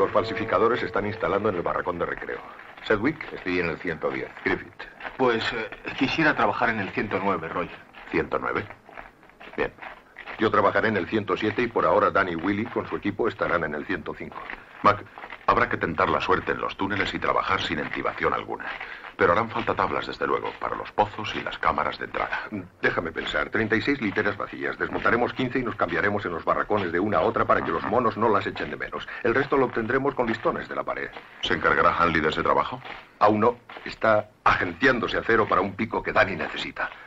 Los falsificadores se están instalando en el barracón de recreo. Sedgwick. Estoy en el 110. Griffith. Pues quisiera trabajar en el 109, Roger. 109. Bien. Yo trabajaré en el 107 y por ahora Dan y Willy con su equipo estarán en el 105. Mac, habrá que tentar la suerte en los túneles y trabajar sin intibación alguna. Pero harán falta tablas, desde luego, para los pozos y las cámaras de entrada. Déjame pensar. 36 literas vacías. Desmontaremos 15 y nos cambiaremos en los barracones de una a otra para que los monos no las echen de menos. El resto lo obtendremos con listones de la pared. ¿Se encargará Hanley de ese trabajo? Aún no. Está agenciándose acero para un pico que Danny necesita.